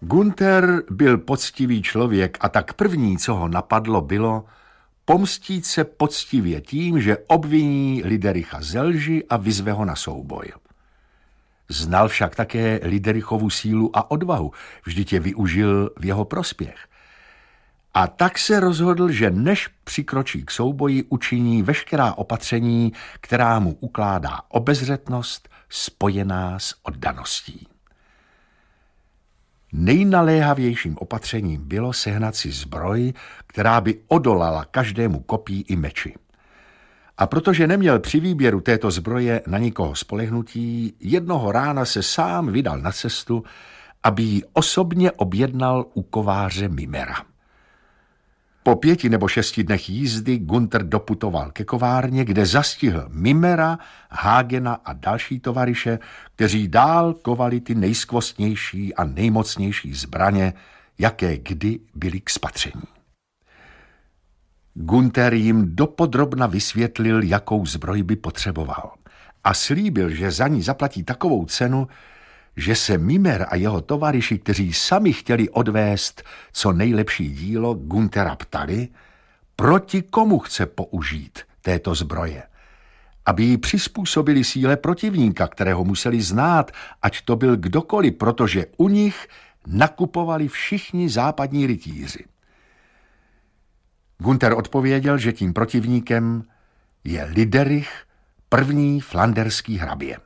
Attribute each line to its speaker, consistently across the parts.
Speaker 1: Günther byl poctivý člověk a tak první, co ho napadlo, bylo pomstít se poctivě tím, že obviní Lidericha ze lži a vyzve ho na souboj. Znal však také Liderichovu sílu a odvahu, vždyť je využil v jeho prospěch. A tak se rozhodl, že než přikročí k souboji, učiní veškerá opatření, která mu ukládá obezřetnost spojená s oddaností. Nejnaléhavějším opatřením bylo sehnat si zbroj, která by odolala každému kopí i meči. A protože neměl při výběru této zbroje na nikoho spolehnutí, jednoho rána se sám vydal na cestu, aby ji osobně objednal u kováře Mimera. Po 5 nebo 6 dnech jízdy Günther doputoval ke kovárně, kde zastihl Mimera, Hagena a další tovaryše, kteří dál kovali ty nejskvostnější a nejmocnější zbraně, jaké kdy byly k spatření. Günther jim dopodrobna vysvětlil, jakou zbroj by potřeboval a slíbil, že za ní zaplatí takovou cenu, že se Mimer a jeho tovaryši, kteří sami chtěli odvést co nejlepší dílo, Günthera ptali, proti komu chce použít této zbroje, aby ji přizpůsobili síle protivníka, kterého museli znát, ať to byl kdokoliv, protože u nich nakupovali všichni západní rytíři. Günther odpověděl, že tím protivníkem je Liderich, první flanderský hrabě.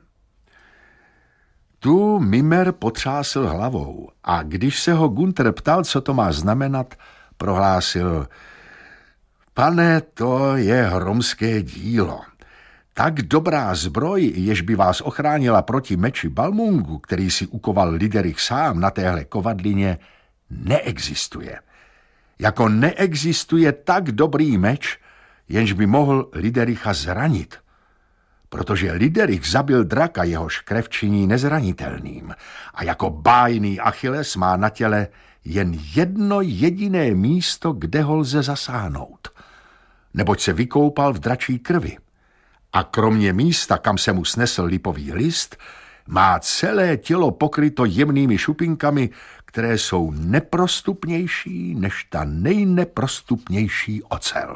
Speaker 1: Tu Mimer potřásl hlavou a když se ho Günther ptal, co to má znamenat, prohlásil: Pane, to je hromské dílo. Tak dobrá zbroj, jež by vás ochránila proti meči Balmungu, který si ukoval Liderich sám na téhle kovadlině, neexistuje. Jako neexistuje tak dobrý meč, jenž by mohl Lidericha zranit. Protože Liderich zabil draka, jehož krev činí nezranitelným. A jako bájný Achilles má na těle jen jedno jediné místo, kde ho lze zasáhnout. Neboť se vykoupal v dračí krvi. A kromě místa, kam se mu snesl lipový list, má celé tělo pokryto jemnými šupinkami, které jsou neprostupnější než ta nejneprostupnější ocel.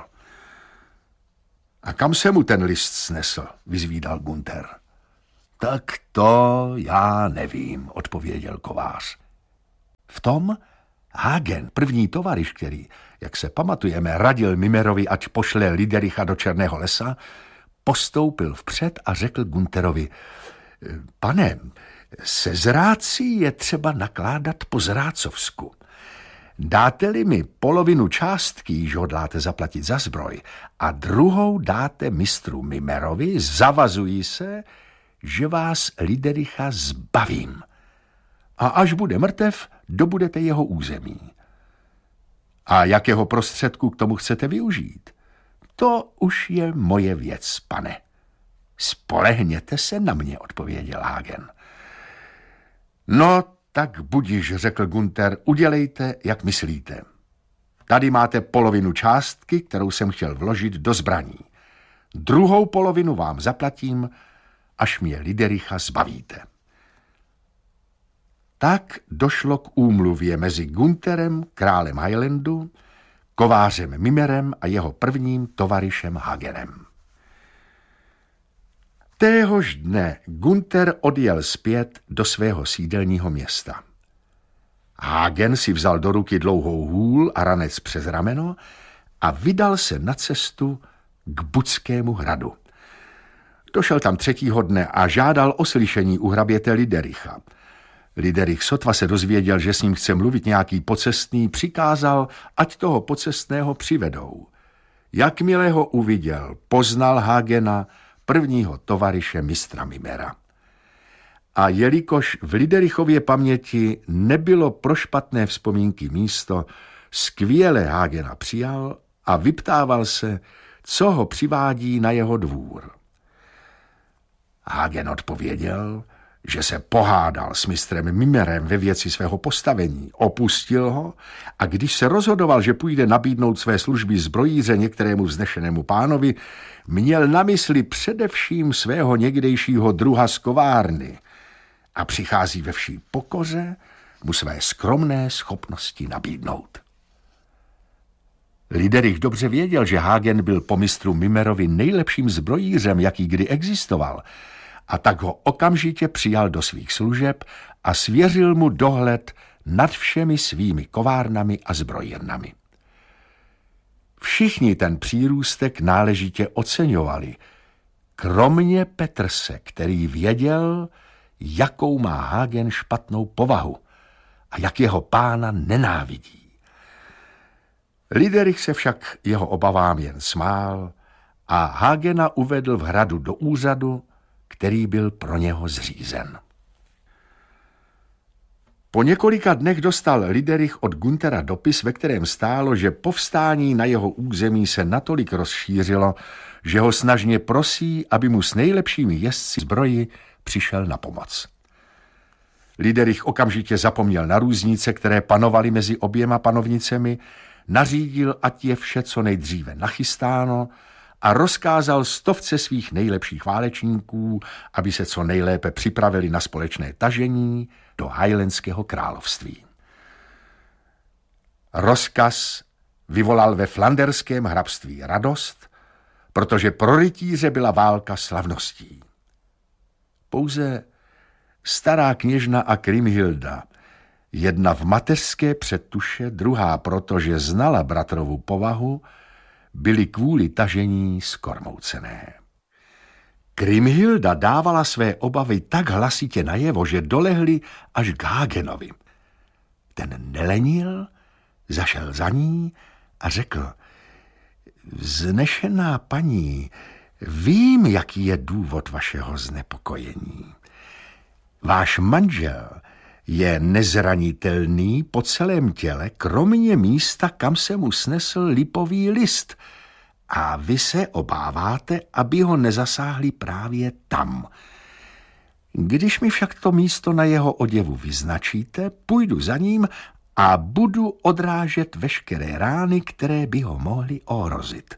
Speaker 1: A kam se mu ten list snesl, vyzvídal Günther. Tak to já nevím, odpověděl kovář. V tom Hagen, první tovaryš, který, jak se pamatujeme, radil Mimerovi, ať pošle Lidericha do Černého lesa, postoupil vpřed a řekl Güntherovi: Pane, se zrácí je třeba nakládat po zrácovsku. Dáte-li mi polovinu částky, již hodláte zaplatit za zbroj, a druhou dáte mistru Mimerovi, zavazuji se, že vás Lidericha zbavím. A až bude mrtev, dobudete jeho území. A jakého prostředku k tomu chcete využít? To už je moje věc, pane. Spolehněte se na mě, odpověděl Hagen. No, tak budiž, řekl Günther, udělejte, jak myslíte. Tady máte polovinu částky, kterou jsem chtěl vložit do zbraní. Druhou polovinu vám zaplatím, až mě Lidericha zbavíte. Tak došlo k úmluvě mezi Güntherem, králem Highlandu, kovářem Mimerem a jeho prvním tovaryšem Hagenem. Téhož dne Günther odjel zpět do svého sídelního města. Hagen si vzal do ruky dlouhou hůl a ranec přes rameno a vydal se na cestu k Budskému hradu. Došel tam 3. dne a žádal o slyšení u hraběte Lidericha. Liderich sotva se dozvěděl, že s ním chce mluvit nějaký pocestný, přikázal, ať toho pocestného přivedou. Jakmile ho uviděl, poznal Hagena, prvního tovaryše mistra Mimera. A jelikož v Liderichově paměti nebylo pro špatné vzpomínky místo, skvěle Hagena přijal a vyptával se, co ho přivádí na jeho dvůr. Hagen odpověděl, že se pohádal s mistrem Mimerem ve věci svého postavení, opustil ho a když se rozhodoval, že půjde nabídnout své služby zbrojíře některému vznešenému pánovi, měl na mysli především svého někdejšího druha z kovárny a přichází ve vší pokoře mu své skromné schopnosti nabídnout. Liderich dobře věděl, že Hagen byl po mistru Mimerovi nejlepším zbrojířem, jaký kdy existoval, a tak ho okamžitě přijal do svých služeb a svěřil mu dohled nad všemi svými kovárnami a zbrojírnami. Všichni ten přírůstek náležitě oceňovali, kromě Petrse, který věděl, jakou má Hagen špatnou povahu a jak jeho pána nenávidí. Liderich se však jeho obavám jen smál a Hagena uvedl v hradu do úřadu, který byl pro něho zřízen. Po několika dnech dostal Liderich od Günthera dopis, ve kterém stálo, že povstání na jeho území se natolik rozšířilo, že ho snažně prosí, aby mu s nejlepšími jezdci zbroji přišel na pomoc. Liderich okamžitě zapomněl na různice, které panovaly mezi oběma panovnicemi, nařídil, ať je vše co nejdříve nachystáno a rozkázal 100 svých nejlepších válečníků, aby se co nejlépe připravili na společné tažení do Highlandského království. Rozkaz vyvolal ve flanderském hrabství radost, protože pro rytíře byla válka slavností. Pouze stará kněžna a Kriemhilda, jedna v mateřské předtuše, druhá proto, že znala bratrovu povahu, byly kvůli tažení skormoucené. Kriemhilda dávala své obavy tak hlasitě najevo, že dolehli až k Hagenovi. Ten nelenil, zašel za ní a řekl: Vznešená paní, vím, jaký je důvod vašeho znepokojení. Váš manžel je nezranitelný po celém těle, kromě místa, kam se mu snesl lipový list, a vy se obáváte, aby ho nezasáhli právě tam. Když mi však to místo na jeho oděvu vyznačíte, půjdu za ním a budu odrážet veškeré rány, které by ho mohly ohrozit.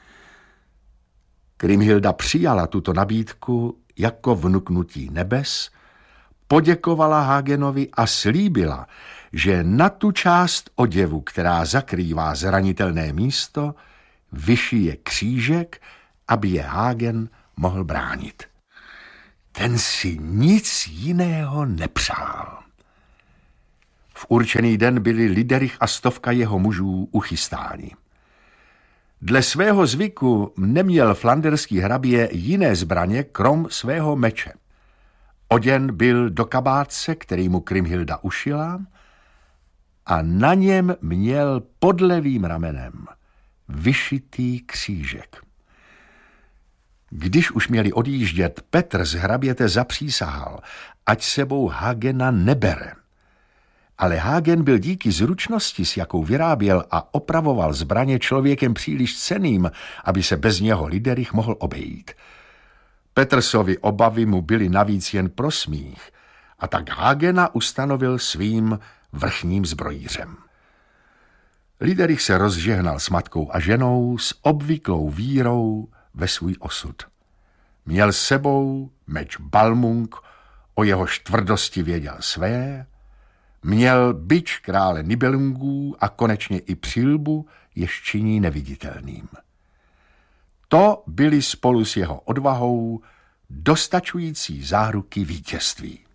Speaker 1: Kriemhilda přijala tuto nabídku jako vnuknutí nebes, poděkovala Hagenovi a slíbila, že na tu část oděvu, která zakrývá zranitelné místo, vyšije křížek, aby je Hagen mohl bránit. Ten si nic jiného nepřál. V určený den byli Liderich a 100 jeho mužů uchystáni. Dle svého zvyku neměl flanderský hrabě jiné zbraně krom svého meče. Oděn byl do kabátce, který mu Kriemhilda ušila, a na něm měl pod levým ramenem vyšitý křížek. Když už měli odjíždět, Petr z hraběte zapřísahal, ať sebou Hagena nebere. Ale Hagen byl díky zručnosti, s jakou vyráběl a opravoval zbraně, člověkem příliš cenným, aby se bez něho Liderich mohl obejít. Petrsovi obavy mu byly navíc jen pro smích, a tak Hagena ustanovil svým vrchním zbrojířem. Liderich se rozžehnal s matkou a ženou s obvyklou vírou ve svůj osud. Měl s sebou meč Balmung, o jehož tvrdosti věděl své, měl bič krále Nibelungů a konečně i přilbu, jež činí neviditelným. To byly spolu s jeho odvahou dostačující záruky vítězství.